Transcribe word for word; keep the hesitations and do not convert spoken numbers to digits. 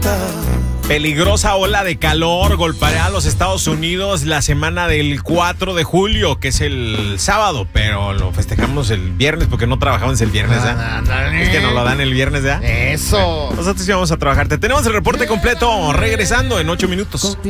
Peligrosa ola de calor golpeará a los Estados Unidos la semana del cuatro de julio, que es el sábado, pero lo festejamos el viernes porque no trabajamos el viernes, ¿eh? Ah, dale. Es que nos lo dan el viernes, ¿eh? Eso. Nosotros sí vamos a trabajar. Te tenemos el reporte completo regresando en ocho minutos.